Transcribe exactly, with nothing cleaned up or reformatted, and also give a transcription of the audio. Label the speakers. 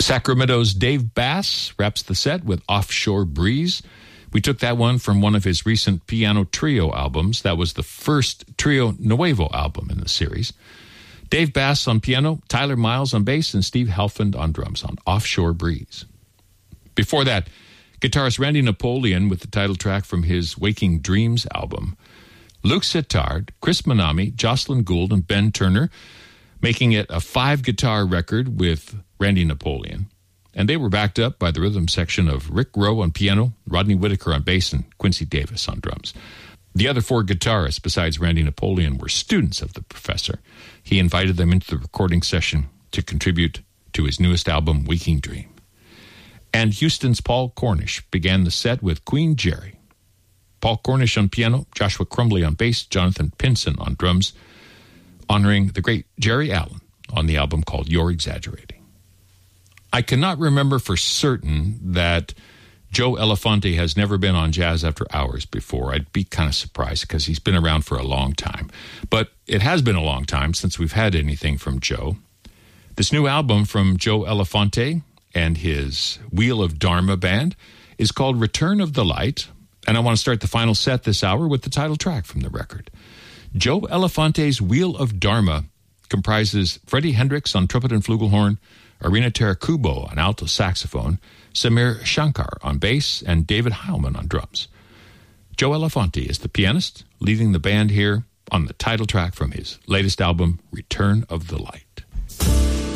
Speaker 1: Sacramento's Dave Bass wraps the set with Offshore Breeze. We took that one from one of his recent piano trio albums. That was the first Trio Nuevo album in the series. Dave Bass on piano, Tyler Miles on bass, and Steve Halfand on drums on Offshore Breeze. Before that, guitarist Randy Napoleon with the title track from his Waking Dreams album. Luke Sittard, Chris Manami, Jocelyn Gould, and Ben Turner, making it a five-guitar record with Randy Napoleon. And they were backed up by the rhythm section of Rick Rowe on piano, Rodney Whitaker on bass, and Quincy Davis on drums. The other four guitarists besides Randy Napoleon were students of the professor. He invited them into the recording session to contribute to his newest album, Waking Dream. And Houston's Paul Cornish began the set with Queen Jerry. Paul Cornish on piano, Joshua Crumbly on bass, Jonathan Pinson on drums, honoring the great Jerry Allen on the album called You're Exaggerating. I cannot remember for certain that Joe Elefante has never been on Jazz After Hours before. I'd be kind of surprised because he's been around for a long time. But it has been a long time since we've had anything from Joe. This new album from Joe Elefante and his Wheel of Dharma band is called Return of the Light, and I want to start the final set this hour with the title track from the record. Joe Elefante's Wheel of Dharma comprises Freddie Hendricks on trumpet and flugelhorn, Arina Tarakubo on alto saxophone, Samir Shankar on bass, and David Heilman on drums. Joe Elefante is the pianist, leading the band here on the title track from his latest album, Return of the Light.